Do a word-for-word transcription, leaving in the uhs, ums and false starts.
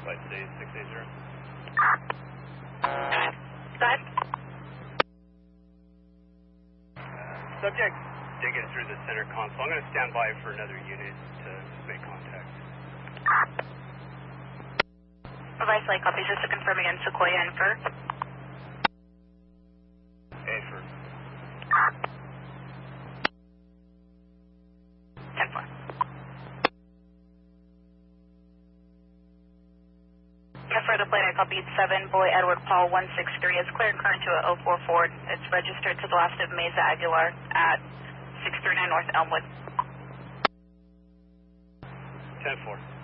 flight today, six eight zero. Go ahead. Subject digging through the center console. I'm going to stand by for another unit to make contact. Revised flight copies. Just to confirm again, Sequoia and Fur. Hey, Fur. ten four. For the plane, I copied seven, Boy Edward Paul one six three. It's clear and current to a oh four Ford. It's registered to the last of Mesa Aguilar at six three nine North Elmwood. ten four.